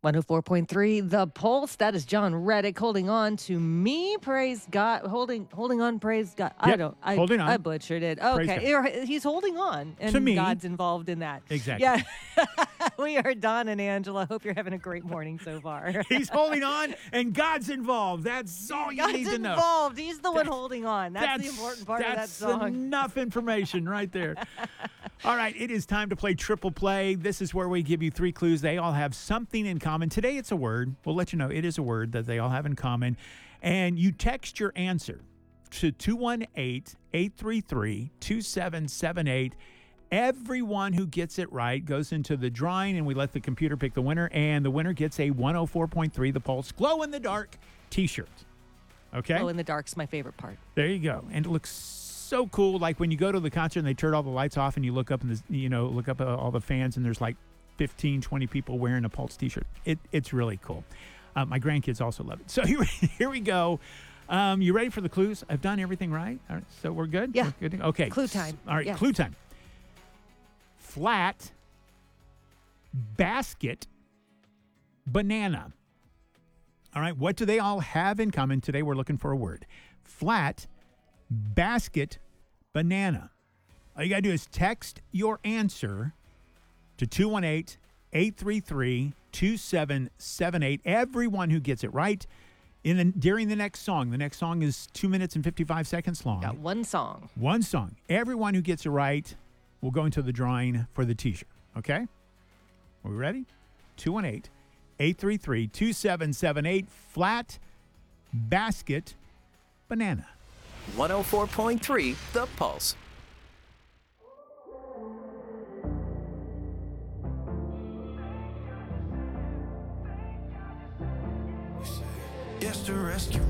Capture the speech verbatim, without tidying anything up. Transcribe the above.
one oh four point three The Pulse. That is John Reddick holding on to me. Praise God. Holding holding on, praise God. I Yep, don't I holding I on. butchered it. Praise Okay. God. Er, He's holding on and To me. God's involved in that. Exactly. Yeah. We are Don and Angela. Hope you're having a great morning so far. He's holding on and God's involved. That's all you God's need to know. involved. He's the one That's- holding on. That's, the important part of that That's song. enough information right there. All right, it is time to play Triple Play. This is where we give you three clues. They all have something in common. Today it's a word. We'll let you know it is a word that they all have in common. And you text your answer to two one eight, eight three three, two seven seven eight. Everyone who gets it right goes into the drawing, and we let the computer pick the winner. And the winner gets a one oh four point three The Pulse Glow in the Dark t-shirt. Okay? Glow in the dark's my favorite part. There you go. And it looks so cool. Like when you go to the concert and they turn all the lights off and you look up and the, you know, look up uh, all the fans and there's like fifteen, twenty people wearing a Pulse t-shirt. It, it's really cool. Uh, my grandkids also love it. So here, here we go. Um, you ready for the clues? I've done everything right. All right, so we're good? Yeah. We're good? Okay. Clue time. All right, Yeah. clue time. Flat, basket, banana. All right, what do they all have in common? Today we're looking for a word. Flat, basket, banana. All you got to do is text your answer to two one eight, eight three three, two seven seven eight. Everyone who gets it right in the, during the next song. The next song is two minutes and fifty-five seconds long. Got one song. One song. Everyone who gets it right will go into the drawing for the t-shirt. Okay? Are we ready? two one eight, eight three three, two seven seven eight. Flat, basket, banana. one oh four point three The Pulse. Yes, to rescue